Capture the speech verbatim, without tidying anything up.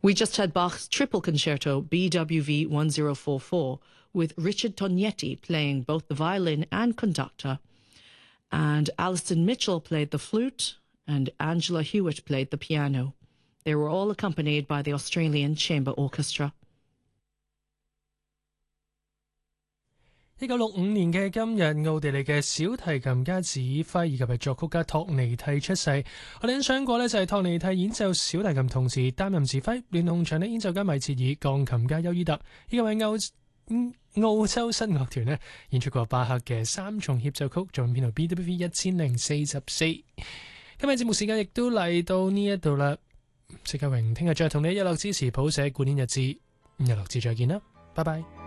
We just had Bach's Triple Concerto B W V one zero four four with Richard Tognetti playing both the violin and conductor, and Alison Mitchell played the flute and Angela Hewitt played the piano. They were all accompanied by the Australian Chamber Orchestra. 一九六五年嘅今日，奧地利嘅小提琴家指揮以及係作曲家托尼蒂出世。我哋欣賞過呢，就係托尼蒂演奏小提琴，同時擔任指揮，聯同場地演奏家米切爾、鋼琴家丘伊特，以及係澳澳洲新樂團呢演出過巴赫嘅三重協奏曲，作品編號 B W V 一千零四十四。今日節目時間亦都嚟到呢一度啦，謝家榮聽日再同你一樂支持譜寫古典日誌，日樂誌再見啦，拜拜。